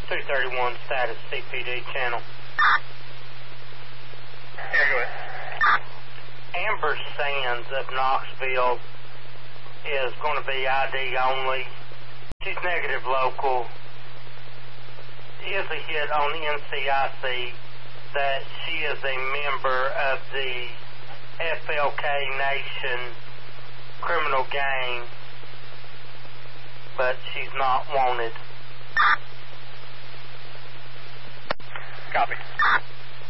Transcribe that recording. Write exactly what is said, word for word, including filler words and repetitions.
two thirty-one status C P D channel. Yeah, go ahead. Amber Sands of Knoxville is going to be I D only. She's negative local. Is a hit on the N C I C that she is a member of the F L K Nation criminal gang, but she's not wanted. Copy.